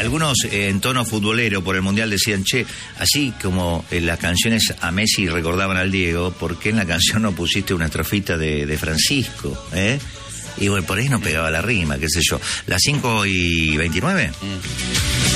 algunos en tono futbolero por el Mundial decían, che, así como las canciones a Messi recordaban al Diego, ¿por qué en la canción no pusiste una estrofita de Francisco? Y bueno, por ahí no pegaba la rima, qué sé yo. Las 5:29.